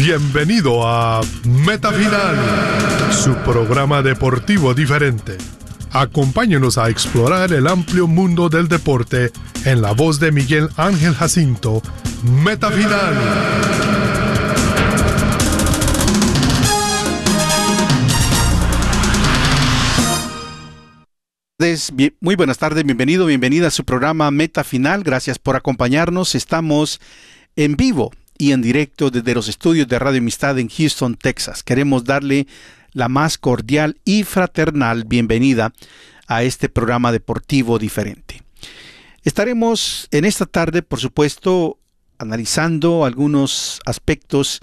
Bienvenido a Meta Final, su programa deportivo diferente. Acompáñenos a explorar el amplio mundo del deporte en la voz de Miguel Ángel Jacinto. Meta Final. Muy buenas tardes, bienvenida a su programa Meta Final. Gracias por acompañarnos. Estamos en vivo y en directo desde los estudios de Radio Amistad en Houston, Texas. Queremos darle la más cordial y fraternal bienvenida a este programa deportivo diferente. Estaremos en esta tarde, por supuesto, analizando algunos aspectos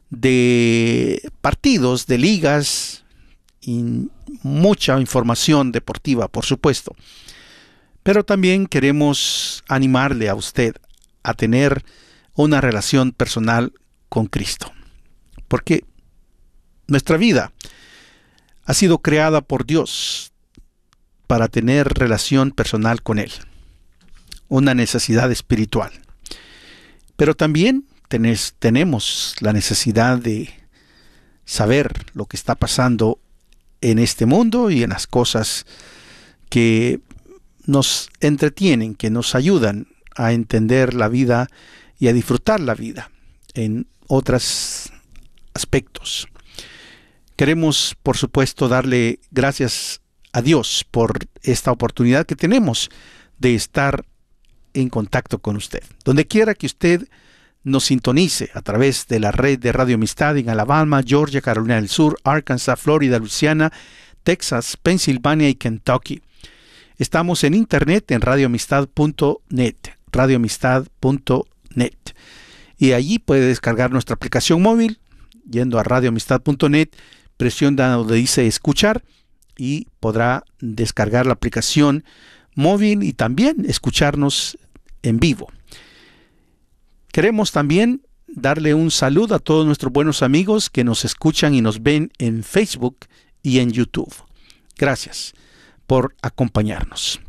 de partidos, de ligas y mucha información deportiva, por supuesto. Pero también queremos animarle a usted a tener una relación personal con Cristo. Porque nuestra vida ha sido creada por Dios para tener relación personal con Él. Una necesidad espiritual. Pero también tenemos la necesidad de saber lo que está pasando en este mundo y en las cosas que nos entretienen, que nos ayudan a entender la vida y a disfrutar la vida en otros aspectos. Queremos, por supuesto, darle gracias a Dios por esta oportunidad que tenemos de estar en contacto con usted. Donde quiera que usted nos sintonice a través de la red de Radio Amistad en Alabama, Georgia, Carolina del Sur, Arkansas, Florida, Luisiana, Texas, Pensilvania y Kentucky. Estamos en internet en radioamistad.net, radioamistad.net. Y allí puede descargar nuestra aplicación móvil, yendo a radioamistad.net, presiona donde dice escuchar y podrá descargar la aplicación móvil y también escucharnos en vivo. Queremos también darle un saludo a todos nuestros buenos amigos que nos escuchan y nos ven en Facebook y en YouTube. Gracias por acompañarnos.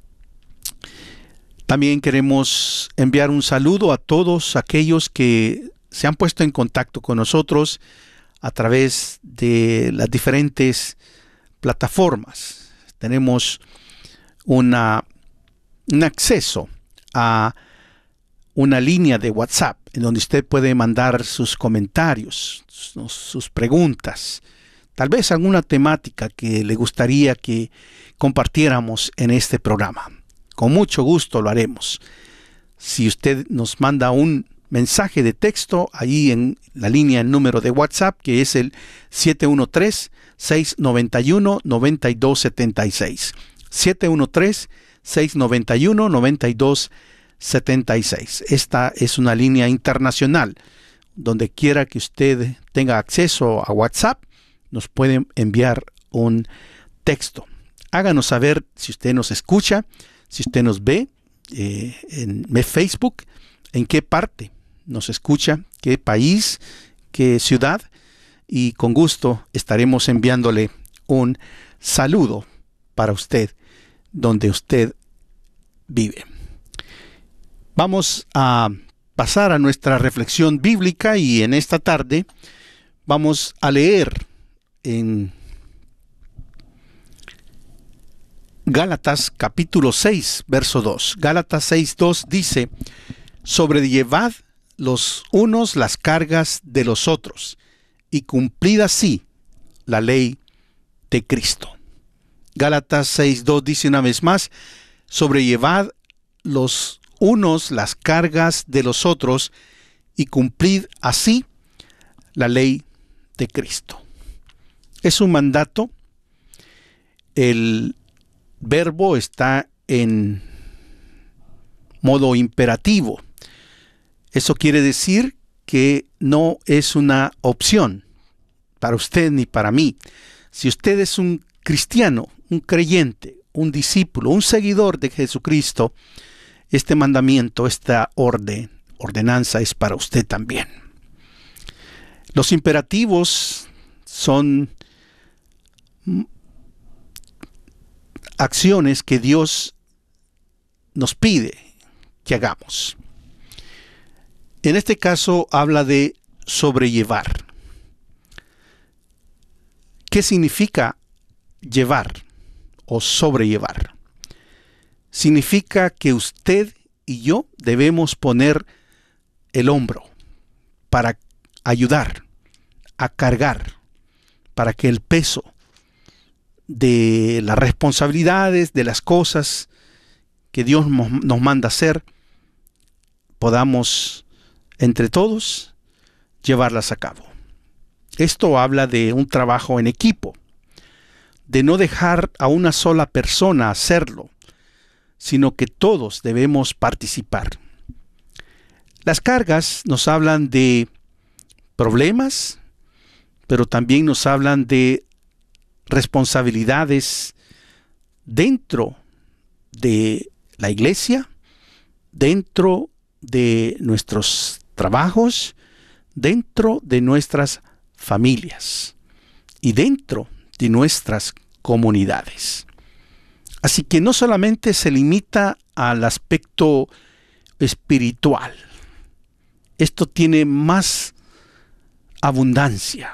También queremos enviar un saludo a todos aquellos que se han puesto en contacto con nosotros a través de las diferentes plataformas. Tenemos un acceso a una línea de WhatsApp en donde usted puede mandar sus comentarios, sus preguntas, tal vez alguna temática que le gustaría que compartiéramos en este programa. Con mucho gusto lo haremos. Si usted nos manda un mensaje de texto, ahí en la línea, el número de WhatsApp, que es el 713-691-9276. 713-691-9276. Esta es una línea internacional. Donde quiera que usted tenga acceso a WhatsApp, nos puede enviar un texto. Háganos saber si usted nos escucha, si usted nos ve en Facebook, en qué parte nos escucha, qué país, qué ciudad, y con gusto estaremos enviándole un saludo para usted donde usted vive. Vamos a pasar a nuestra reflexión bíblica y en esta tarde vamos a leer en Gálatas capítulo 6, verso 2. Gálatas 6, 2 dice: sobrellevad los unos las cargas de los otros y cumplid así la ley de Cristo. Gálatas 6, 2 dice una vez más: sobrellevad los unos las cargas de los otros y cumplid así la ley de Cristo. Es un mandato. El verbo está en modo imperativo. Eso quiere decir que no es una opción para usted ni para mí. Si usted es un cristiano, un creyente, un discípulo, un seguidor de Jesucristo, este mandamiento, esta ordenanza es para usted también. Los imperativos son acciones que Dios nos pide que hagamos. En este caso habla de sobrellevar. ¿Qué significa llevar o sobrellevar? Significa que usted y yo debemos poner el hombro para ayudar a cargar, para que el peso de las responsabilidades, de las cosas que Dios nos manda hacer, podamos entre todos llevarlas a cabo. Esto habla de un trabajo en equipo, de no dejar a una sola persona hacerlo, sino que todos debemos participar. Las cargas nos hablan de problemas, pero también nos hablan de responsabilidades dentro de la iglesia, dentro de nuestros trabajos, dentro de nuestras familias y dentro de nuestras comunidades. Así que no solamente se limita al aspecto espiritual, esto tiene más abundancia.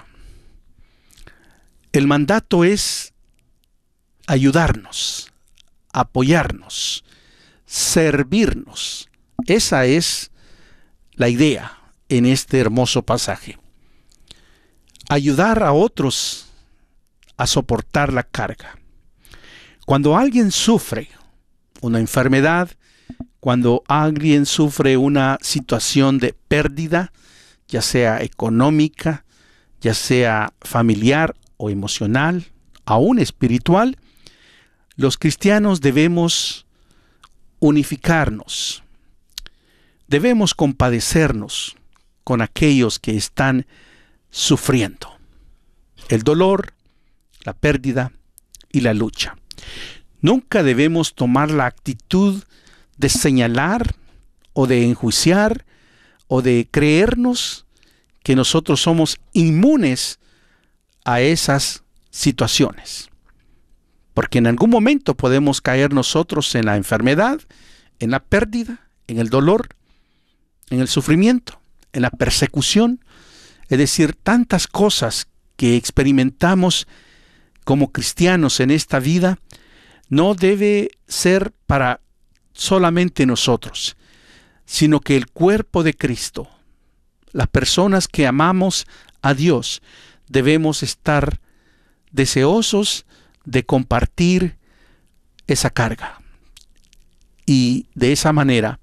El mandato es ayudarnos, apoyarnos, servirnos. Esa es la idea en este hermoso pasaje. Ayudar a otros a soportar la carga. Cuando alguien sufre una enfermedad, cuando alguien sufre una situación de pérdida, ya sea económica, ya sea familiar o emocional, aún espiritual, los cristianos debemos unificarnos. Debemos compadecernos con aquellos que están sufriendo el dolor, la pérdida y la lucha. Nunca debemos tomar la actitud de señalar o de enjuiciar o de creernos que nosotros somos inmunes a esas situaciones. Porque en algún momento podemos caer nosotros en la enfermedad, en la pérdida, en el dolor, en el sufrimiento, en la persecución. Es decir, tantas cosas que experimentamos como cristianos en esta vida no debe ser para solamente nosotros, sino que el cuerpo de Cristo, las personas que amamos a Dios, debemos estar deseosos de compartir esa carga. Y de esa manera,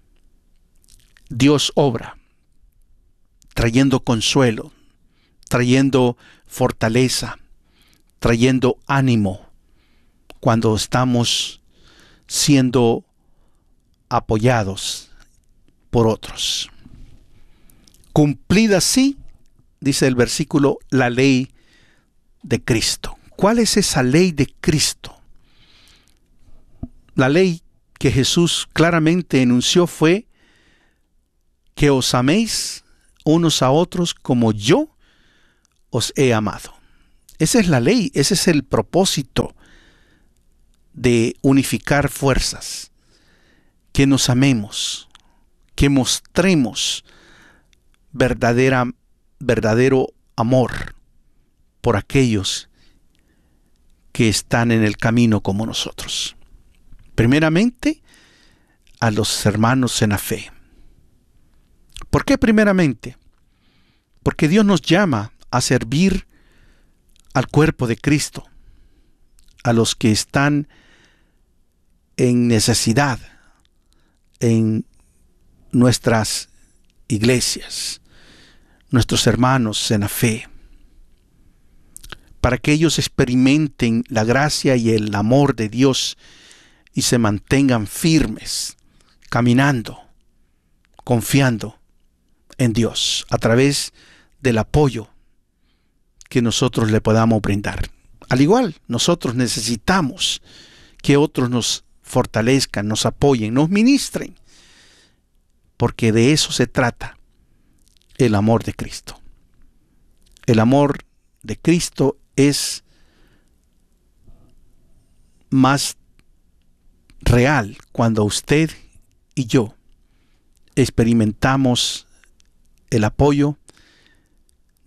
Dios obra, trayendo consuelo, trayendo fortaleza, trayendo ánimo, cuando estamos siendo apoyados por otros. Cumplida así, dice el versículo, la ley de Cristo. ¿Cuál es esa ley de Cristo? La ley que Jesús claramente enunció fue que os améis unos a otros como yo os he amado. Esa es la ley, ese es el propósito de unificar fuerzas, que nos amemos, que mostremos verdadero amor por aquellos que están en el camino como nosotros. Primeramente, a los hermanos en la fe. ¿Por qué primeramente? Porque Dios nos llama a servir al cuerpo de Cristo, a los que están en necesidad en nuestras iglesias, nuestros hermanos en la fe, para que ellos experimenten la gracia y el amor de Dios y se mantengan firmes, caminando, confiando en Dios a través del apoyo que nosotros le podamos brindar. Al igual, nosotros necesitamos que otros nos fortalezcan, nos apoyen, nos ministren, porque de eso se trata el amor de Cristo. El amor de Cristo es más real cuando usted y yo experimentamos el apoyo,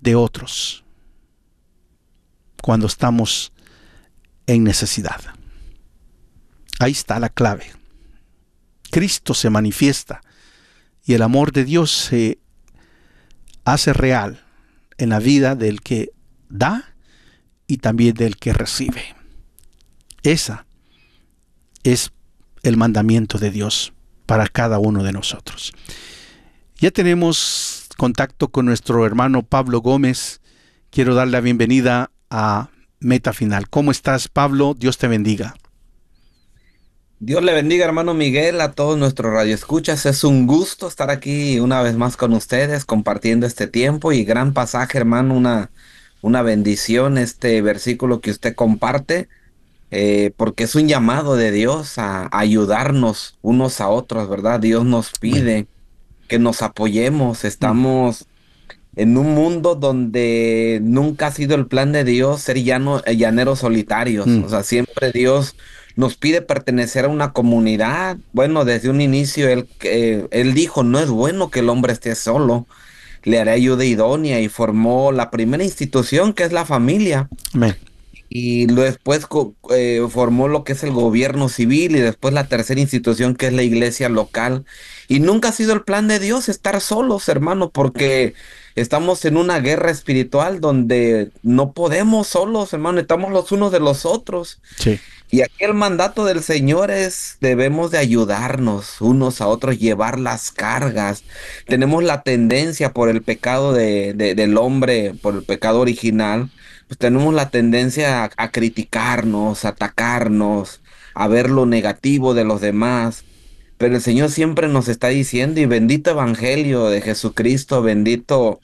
de otros cuando estamos en necesidad. Ahí está la clave. Cristo se manifiesta y el amor de Dios se hace real en la vida del que da y también del que recibe. Esa es el mandamiento de Dios para cada uno de nosotros. Ya tenemos contacto con nuestro hermano Pablo Gómez. Quiero darle la bienvenida a Meta Final. ¿Cómo estás, Pablo? Dios te bendiga. Dios le bendiga, hermano Miguel, a todos nuestros radioescuchas. Es un gusto estar aquí una vez más con ustedes, compartiendo este tiempo y gran pasaje, hermano, una bendición este versículo que usted comparte, porque es un llamado de Dios a ayudarnos unos a otros, ¿verdad? Dios nos pide que nos apoyemos. Estamos en un mundo donde nunca ha sido el plan de Dios ser llaneros solitarios. O sea, siempre Dios nos pide pertenecer a una comunidad. Bueno, desde un inicio él dijo, no es bueno que el hombre esté solo, le haré ayuda idónea, y formó la primera institución, que es la familia. Amén. Y después formó lo que es el gobierno civil, y después la tercera institución, que es la iglesia local. Y nunca ha sido el plan de Dios estar solos, hermano, porque estamos en una guerra espiritual donde no podemos solos, hermano, estamos los unos de los otros. Sí. Y aquí el mandato del Señor es, debemos de ayudarnos unos a otros, llevar las cargas. Tenemos la tendencia por el pecado del hombre, por el pecado original, pues tenemos la tendencia a criticarnos, a atacarnos, a ver lo negativo de los demás. Pero el Señor siempre nos está diciendo, y bendito evangelio de Jesucristo, bendito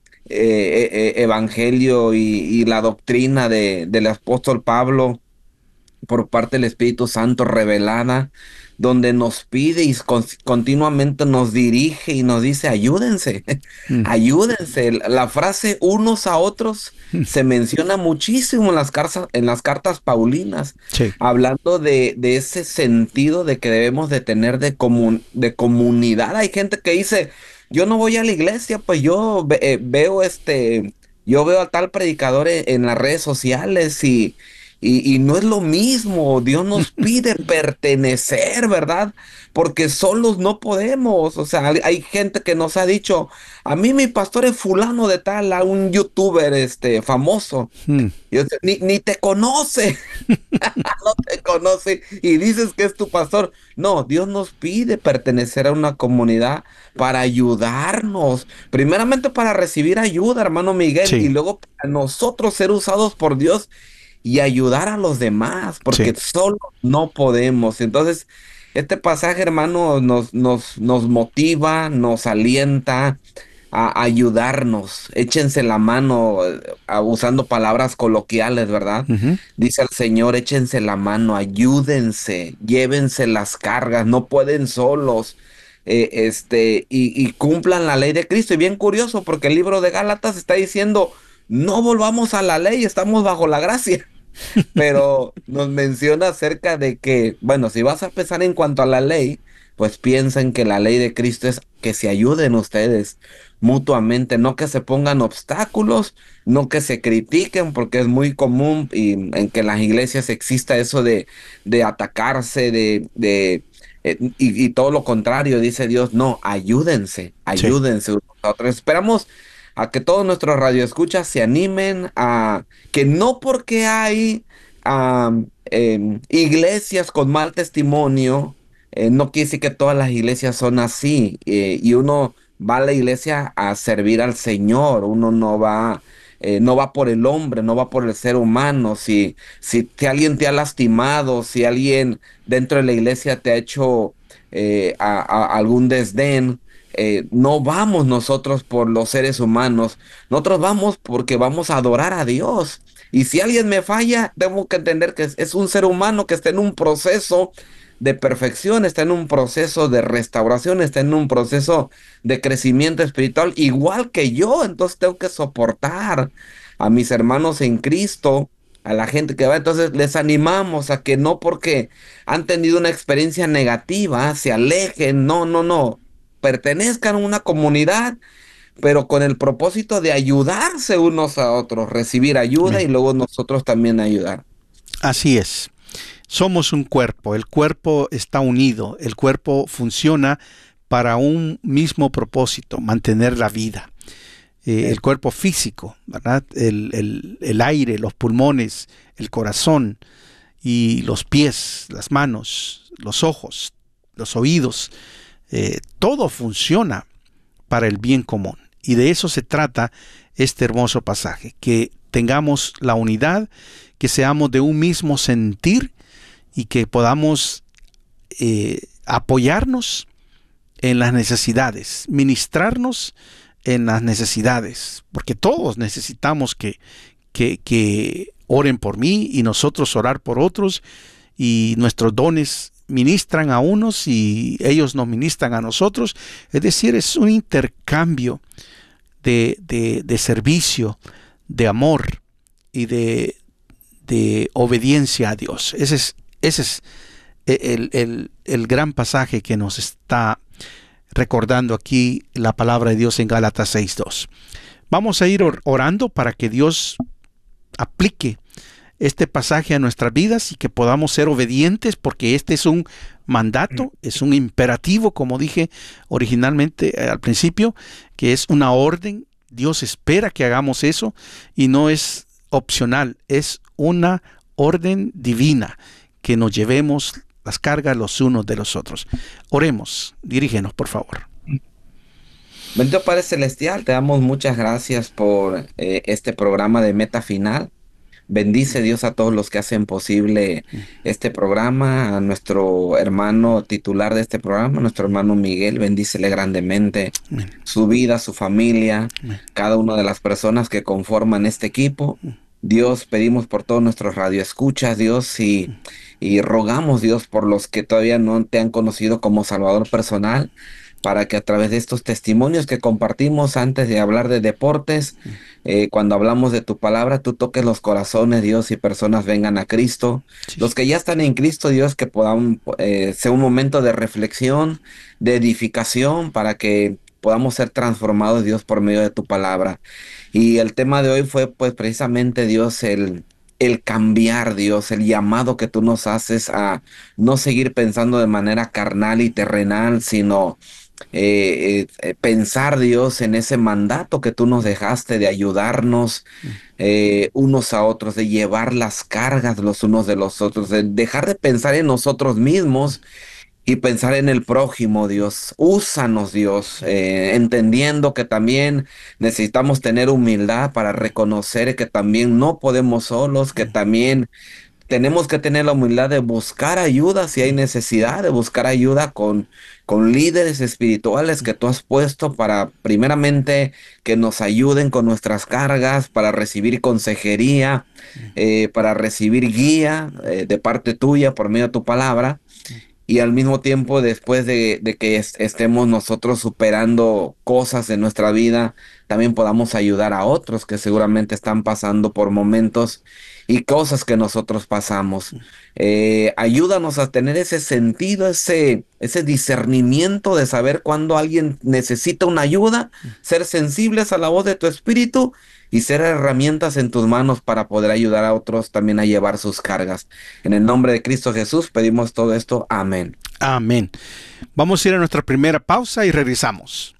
evangelio y la doctrina del apóstol Pablo, por parte del Espíritu Santo revelada, donde nos pide y continuamente nos dirige y nos dice, ayúdense, ayúdense. La frase unos a otros se menciona muchísimo en las cartas paulinas, Sí. hablando de ese sentido de que debemos de tener de comunidad. Hay gente que dice, yo no voy a la iglesia, pues yo yo veo a tal predicador en las redes sociales y no es lo mismo. Dios nos pide pertenecer, ¿verdad? Porque solos no podemos. O sea, hay gente que nos ha dicho, a mí mi pastor es fulano de tal, a un youtuber famoso. Yo ni te conoce, no te conoce y dices que es tu pastor. No, Dios nos pide pertenecer a una comunidad para ayudarnos. Primeramente para recibir ayuda, hermano Miguel, Sí. y luego para nosotros ser usados por Dios y ayudar a los demás, porque Sí. solo no podemos. Entonces, este pasaje, hermano, nos motiva, nos alienta a ayudarnos. Échense la mano, usando palabras coloquiales, ¿verdad? Ujú. Dice el Señor, échense la mano, ayúdense, llévense las cargas, no pueden solos. Y cumplan la ley de Cristo. Y bien curioso, porque el libro de Gálatas está diciendo, no volvamos a la ley, estamos bajo la gracia. Pero nos menciona acerca de que, bueno, si vas a pensar en cuanto a la ley, pues piensen que la ley de Cristo es que se ayuden ustedes mutuamente, no que se pongan obstáculos, no que se critiquen, porque es muy común y en que en las iglesias exista eso de atacarse, y todo lo contrario, dice Dios, no, ayúdense, ayúdense unos a otros. Esperamos a que todos nuestros radioescuchas se animen a que no porque hay iglesias con mal testimonio, no quiere decir que todas las iglesias son así, y uno va a la iglesia a servir al Señor. Uno no va por el hombre, no va por el ser humano. Si alguien te ha lastimado, si alguien dentro de la iglesia te ha hecho algún desdén, no vamos nosotros por los seres humanos, nosotros vamos porque vamos a adorar a Dios. Y si alguien me falla, tengo que entender que es un ser humano que está en un proceso de perfección, está en un proceso de restauración, está en un proceso de crecimiento espiritual, igual que yo. Entonces tengo que soportar a mis hermanos en Cristo, a la gente que va. Entonces les animamos a que no porque han tenido una experiencia negativa se alejen. No, no, no. Pertenezcan a una comunidad, pero con el propósito de ayudarse unos a otros, recibir ayuda Amén. y luego nosotros también ayudar. Así es. Somos un cuerpo, el cuerpo está unido, el cuerpo funciona para un mismo propósito, mantener la vida. El cuerpo físico, ¿verdad? El aire, los pulmones, el corazón y los pies, las manos, los ojos, los oídos, todo funciona para el bien común. Y de eso se trata este hermoso pasaje, que tengamos la unidad, que seamos de un mismo sentir y que podamos apoyarnos en las necesidades, ministrarnos en las necesidades, porque todos necesitamos que oren por mí y nosotros orar por otros, y nuestros dones ministran a unos y ellos nos ministran a nosotros. Es decir, es un intercambio de servicio, de amor y de obediencia a Dios. Ese es el gran pasaje que nos está recordando aquí la palabra de Dios en Gálatas 6:2. Vamos a ir orando para que Dios aplique este pasaje a nuestras vidas y que podamos ser obedientes, porque este es un mandato, es un imperativo, como dije originalmente al principio, que es una orden. Dios espera que hagamos eso y no es opcional, es una orden divina, que nos llevemos las cargas los unos de los otros. Oremos, dirígenos por favor. Bendito Padre Celestial, te damos muchas gracias por este programa de Meta Final. Bendice, Dios, a todos los que hacen posible este programa, a nuestro hermano titular de este programa, nuestro hermano Miguel, bendícele grandemente. Amén. Su vida, su familia, amén, cada una de las personas que conforman este equipo. Dios, pedimos por todos nuestros radioescuchas, Dios, y rogamos, Dios, por los que todavía no te han conocido como Salvador personal, para que a través de estos testimonios que compartimos antes de hablar de deportes, cuando hablamos de tu palabra, tú toques los corazones, Dios, y personas vengan a Cristo. Sí. Los que ya están en Cristo, Dios, que puedan ser un momento de reflexión, de edificación, para que podamos ser transformados, Dios, por medio de tu palabra. Y el tema de hoy fue, pues, precisamente, Dios, el cambiar, Dios, el llamado que tú nos haces a no seguir pensando de manera carnal y terrenal, sino pensar, Dios, en ese mandato que tú nos dejaste de ayudarnos unos a otros, de llevar las cargas los unos de los otros, de dejar de pensar en nosotros mismos y pensar en el prójimo, Dios. Úsanos, Dios, entendiendo que también necesitamos tener humildad para reconocer que también no podemos solos, que también tenemos que tener la humildad de buscar ayuda si hay necesidad, de buscar ayuda con líderes espirituales que tú has puesto para, primeramente, que nos ayuden con nuestras cargas, para recibir consejería, para recibir guía de parte tuya por medio de tu palabra. Y al mismo tiempo, después de que estemos nosotros superando cosas de nuestra vida, también podamos ayudar a otros que seguramente están pasando por momentos y cosas que nosotros pasamos. Ayúdanos a tener ese sentido, ese discernimiento de saber cuando alguien necesita una ayuda, ser sensibles a la voz de tu espíritu y ser herramientas en tus manos para poder ayudar a otros también a llevar sus cargas. En el nombre de Cristo Jesús pedimos todo esto. Amén. Amén. Vamos a ir a nuestra primera pausa y regresamos.